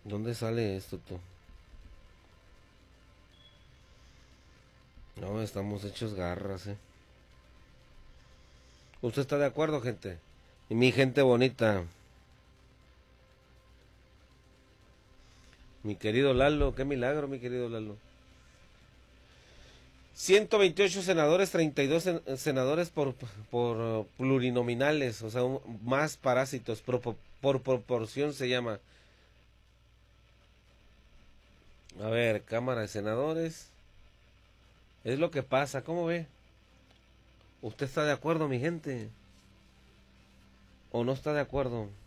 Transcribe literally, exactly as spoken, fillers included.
¿Dónde sale esto tú? No, estamos hechos garras, eh. ¿Usted está de acuerdo, gente? Y mi gente bonita. Mi querido Lalo, qué milagro, mi querido Lalo. ciento veintiocho senadores, treinta y dos sen- senadores por, por uh, plurinominales, o sea, un- más parásitos, por, por, por proporción se llama. A ver, Cámara de Senadores. Es lo que pasa, ¿cómo ve? ¿Usted está de acuerdo, mi gente? ¿O no está de acuerdo?